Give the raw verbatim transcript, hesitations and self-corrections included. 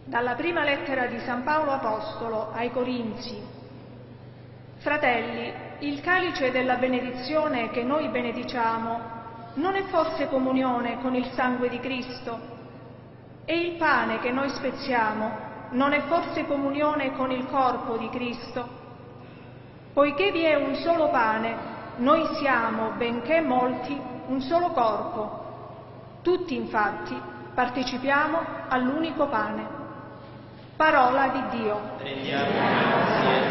Dalla prima lettera di San Paolo Apostolo ai Corinzi. Fratelli, il calice della benedizione che noi benediciamo non è forse comunione con il sangue di Cristo? E il pane che noi spezziamo non è forse comunione con il corpo di Cristo? Poiché vi è un solo pane, noi siamo, benché molti, un solo corpo. Tutti, infatti, partecipiamo all'unico pane. Parola di Dio.